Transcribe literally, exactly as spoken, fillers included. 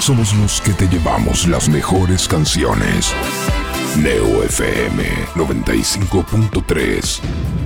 somos los que te llevamos las mejores canciones. Neo F M noventa y cinco punto tres.